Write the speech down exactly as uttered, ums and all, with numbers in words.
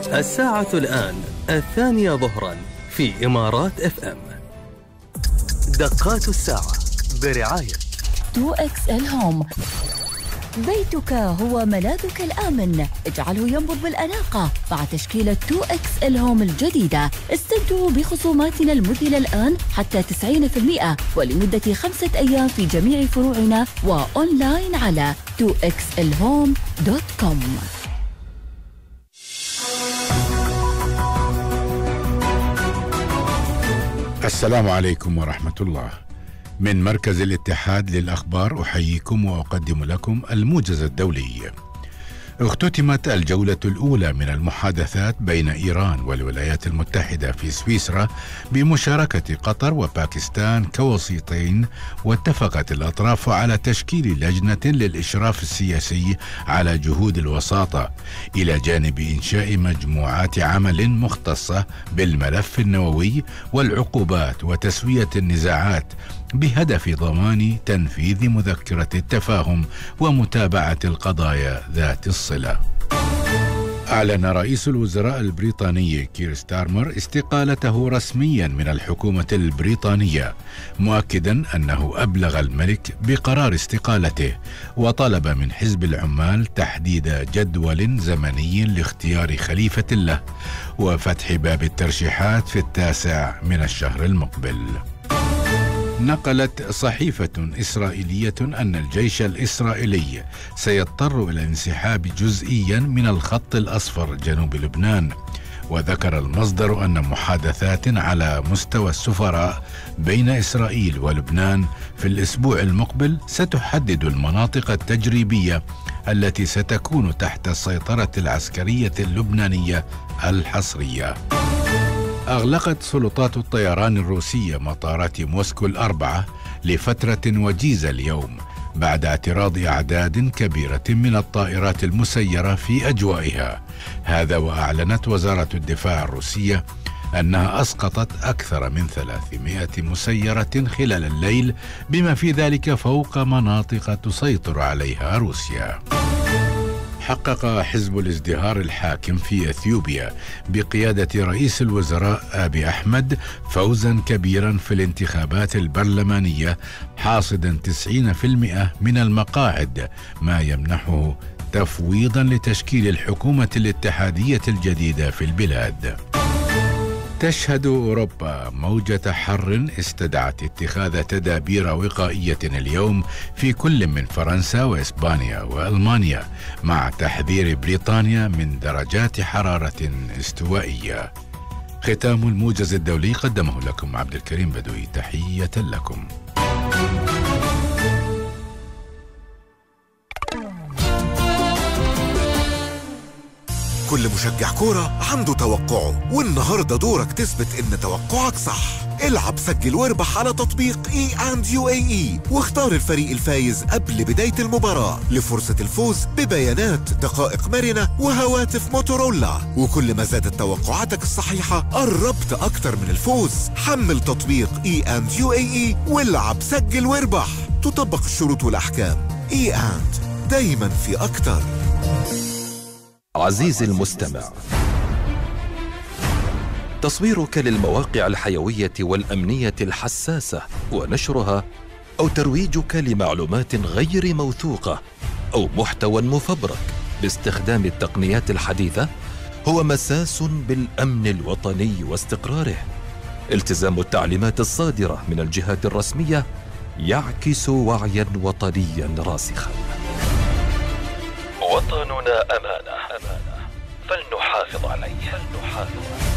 الساعة الآن الثانية ظهرا في إمارات اف ام. دقات الساعة برعاية تو إكس إل هوم. بيتك هو ملاذك الآمن، اجعله ينبض بالأناقة مع تشكيلة تو إكس إل هوم الجديدة. استمتعوا بخصوماتنا المذهلة الآن حتى تسعين بالمئة ولمدة خمسة أيام في جميع فروعنا وأونلاين على تو إكس إل هوم دوت كوم. السلام عليكم ورحمة الله. من مركز الاتحاد للأخبار أحييكم وأقدم لكم الموجز الدولي. اختتمت الجولة الأولى من المحادثات بين إيران والولايات المتحدة في سويسرا بمشاركة قطر وباكستان كوسيطين، واتفقت الأطراف على تشكيل لجنة للإشراف السياسي على جهود الوساطة، إلى جانب إنشاء مجموعات عمل مختصة بالملف النووي والعقوبات وتسوية النزاعات، بهدف ضمان تنفيذ مذكرة التفاهم ومتابعة القضايا ذات الصلة. أعلن رئيس الوزراء البريطاني كير ستارمر استقالته رسميا من الحكومة البريطانية، مؤكدا أنه أبلغ الملك بقرار استقالته، وطلب من حزب العمال تحديد جدول زمني لاختيار خليفة له وفتح باب الترشيحات في التاسع من الشهر المقبل. نقلت صحيفة إسرائيلية أن الجيش الإسرائيلي سيضطر إلى الانسحاب جزئيا من الخط الأصفر جنوب لبنان، وذكر المصدر أن محادثات على مستوى السفراء بين إسرائيل ولبنان في الأسبوع المقبل ستحدد المناطق التجريبية التي ستكون تحت السيطرة العسكرية اللبنانية الحصرية. أغلقت سلطات الطيران الروسية مطارات موسكو الأربعة لفترة وجيزة اليوم بعد اعتراض أعداد كبيرة من الطائرات المسيرة في أجوائها. هذا وأعلنت وزارة الدفاع الروسية أنها أسقطت أكثر من ثلاثمائة مسيرة خلال الليل، بما في ذلك فوق مناطق تسيطر عليها روسيا. حقق حزب الازدهار الحاكم في أثيوبيا بقيادة رئيس الوزراء آبي أحمد فوزا كبيرا في الانتخابات البرلمانية، حاصدا تسعين بالمئة من المقاعد، ما يمنحه تفويضا لتشكيل الحكومة الاتحادية الجديدة في البلاد. تشهد أوروبا موجة حر استدعت اتخاذ تدابير وقائية اليوم في كل من فرنسا وإسبانيا وألمانيا، مع تحذير بريطانيا من درجات حرارة استوائية. ختام الموجز الدولي قدمه لكم عبد الكريم بدوي. تحية لكم. كل مشجع كورة عنده توقعه، والنهاردة دورك تثبت ان توقعك صح. العب، سجل واربح على تطبيق اي اند يو اي اي، واختار الفريق الفايز قبل بداية المباراة لفرصة الفوز ببيانات، دقائق مرنة وهواتف موتورولا. وكل ما زادت توقعاتك الصحيحة قربت اكتر من الفوز. حمل تطبيق اي اند يو اي اي والعب، سجل واربح. تطبق الشروط والاحكام. اي اند، دايما في اكتر. عزيزي المستمع، تصويرك للمواقع الحيوية والأمنية الحساسة ونشرها، أو ترويجك لمعلومات غير موثوقة أو محتوى مفبرك باستخدام التقنيات الحديثة هو مساس بالأمن الوطني واستقراره. التزام التعليمات الصادرة من الجهات الرسمية يعكس وعيا وطنيا راسخا. وطننا أمانة، فلنحافظ عليه.